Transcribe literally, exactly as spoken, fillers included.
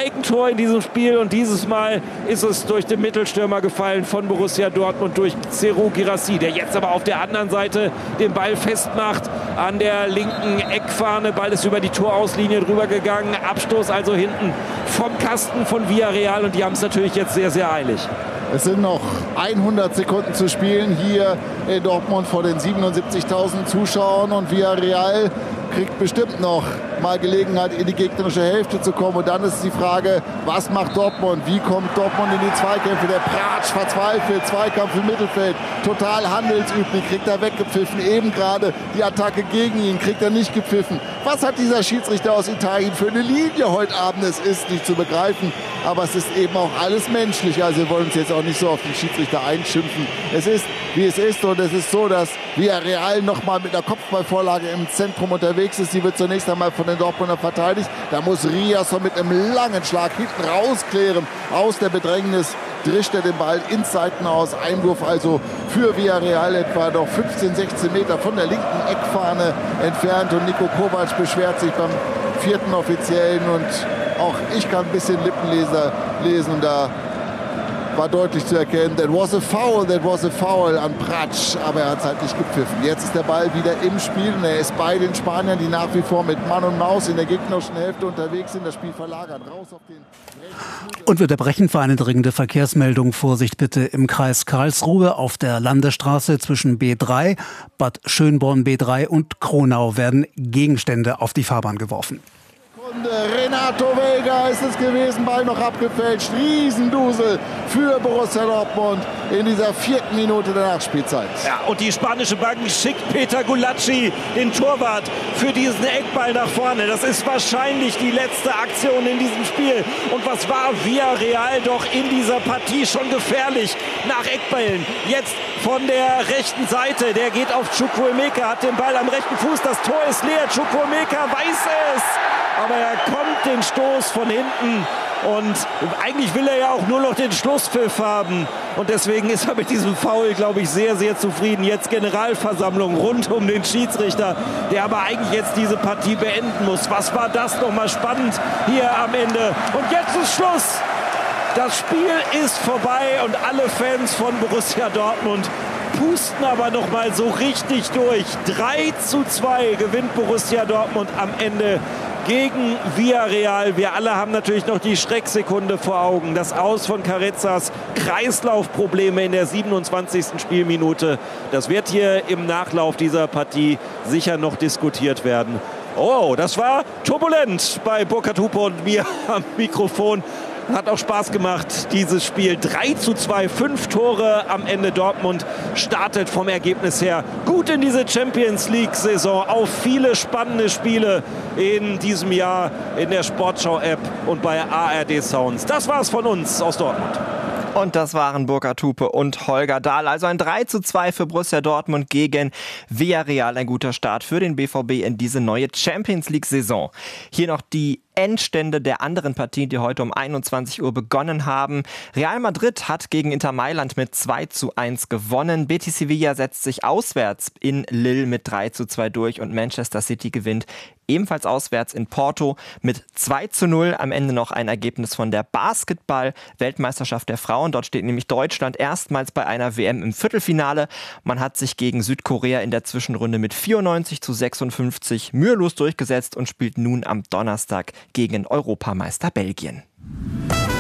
Eigentor in diesem Spiel und dieses Mal ist es durch den Mittelstürmer gefallen von Borussia Dortmund, durch Serhou Guirassy, der jetzt aber auf der anderen Seite den Ball festmacht an der linken Eckfahne. Ball ist über die Torauslinie drüber gegangen. Abstoß also hinten vom Kasten von Villarreal und die haben es natürlich jetzt sehr, sehr eilig. Es sind noch hundert Sekunden zu spielen hier in Dortmund vor den siebenundsiebzigtausend Zuschauern und Villarreal kriegt bestimmt noch mal Gelegenheit, in die gegnerische Hälfte zu kommen. Und dann ist die Frage, was macht Dortmund? Wie kommt Dortmund in die Zweikämpfe? Der Pratsch verzweifelt, Zweikampf im Mittelfeld, total handelsüblich, kriegt er weggepfiffen. Eben gerade die Attacke gegen ihn, kriegt er nicht gepfiffen. Was hat dieser Schiedsrichter aus Italien für eine Linie heute Abend? Es ist nicht zu begreifen, aber es ist eben auch alles menschlich. Also wir wollen uns jetzt auch nicht so auf den Schiedsrichter einschimpfen. Es ist, wie es ist, und es ist so, dass Villarreal noch mal mit einer Kopfballvorlage im Zentrum unterwegs ist. Die wird zunächst einmal von den Dortmunder verteidigt. Da muss Riasson mit einem langen Schlag hinten rausklären. Aus der Bedrängnis drischt er den Ball ins Seitenaus. Einwurf also für Villarreal etwa noch fünfzehn, sechzehn Meter von der linken Eckfahne entfernt. Und Niko Kovac beschwert sich beim vierten Offiziellen. Und auch ich kann ein bisschen Lippenleser lesen. Und da war deutlich zu erkennen, that was a foul, that was a foul an Pratsch, aber er hat es halt nicht gepfiffen. Jetzt ist der Ball wieder im Spiel und er ist bei den Spaniern, die nach wie vor mit Mann und Maus in der gegnerischen Hälfte unterwegs sind, das Spiel verlagern. Raus auf den rechten. Und wir unterbrechen für eine dringende Verkehrsmeldung. Vorsicht bitte im Kreis Karlsruhe auf der Landesstraße zwischen B drei, Bad Schönborn B drei und Kronau werden Gegenstände auf die Fahrbahn geworfen. Renato Vega ist es gewesen, Ball noch abgefälscht. Riesendusel für Borussia Dortmund in dieser vierten Minute der Nachspielzeit. Ja, und die spanische Bank schickt Peter Gulacsi, den Torwart, für diesen Eckball nach vorne. Das ist wahrscheinlich die letzte Aktion in diesem Spiel. Und was war Villarreal doch in dieser Partie schon gefährlich nach Eckballen. Jetzt von der rechten Seite, der geht auf Chukwuemeka, hat den Ball am rechten Fuß. Das Tor ist leer, Chukwuemeka weiß es. Aber er kommt den Stoß von hinten und eigentlich will er ja auch nur noch den Schlusspfiff haben. Und deswegen ist er mit diesem Foul, glaube ich, sehr, sehr zufrieden. Jetzt Generalversammlung rund um den Schiedsrichter, der aber eigentlich jetzt diese Partie beenden muss. Was war das nochmal spannend hier am Ende? Und jetzt ist Schluss. Das Spiel ist vorbei und alle Fans von Borussia Dortmund pusten aber noch mal so richtig durch. drei zu zwei gewinnt Borussia Dortmund am Ende gegen Villarreal. Wir alle haben natürlich noch die Schrecksekunde vor Augen. Das Aus von Carezas, Kreislaufprobleme in der siebenundzwanzigsten Spielminute. Das wird hier im Nachlauf dieser Partie sicher noch diskutiert werden. Oh, das war turbulent bei Burkhard Hupe und mir am Mikrofon. Hat auch Spaß gemacht, dieses Spiel. drei zu zwei, fünf Tore am Ende. Dortmund startet vom Ergebnis her gut in diese Champions-League-Saison. Auf viele spannende Spiele in diesem Jahr in der Sportschau-App und bei A R D Sounds. Das war's von uns aus Dortmund. Und das waren Burkhard Hupe und Holger Dahl. Also ein drei zu zwei für Borussia Dortmund gegen Villarreal. Ein guter Start für den B V B in diese neue Champions-League-Saison. Hier noch die Endstände der anderen Partien, die heute um einundzwanzig Uhr begonnen haben. Real Madrid hat gegen Inter Mailand mit zwei zu eins gewonnen. Betis Sevilla setzt sich auswärts in Lille mit drei zu zwei durch und Manchester City gewinnt ebenfalls auswärts in Porto mit zwei zu null. Am Ende noch ein Ergebnis von der Basketball-Weltmeisterschaft der Frauen. Dort steht nämlich Deutschland erstmals bei einer W M im Viertelfinale. Man hat sich gegen Südkorea in der Zwischenrunde mit vierundneunzig zu sechsundfünfzig mühelos durchgesetzt und spielt nun am Donnerstag gegen Europameister Belgien.